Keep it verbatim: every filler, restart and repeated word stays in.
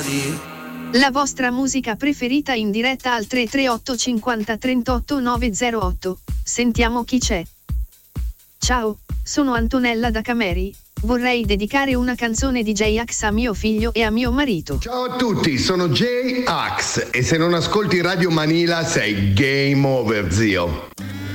domani. La vostra musica preferita in diretta al tre tre otto cinquanta trentotto nove zero otto. Sentiamo chi c'è. Ciao, sono Antonella da Cameri. Vorrei dedicare una canzone di J-Ax a mio figlio e a mio marito. Ciao a tutti, sono J-Ax e se non ascolti Radio Manila sei game over, zio.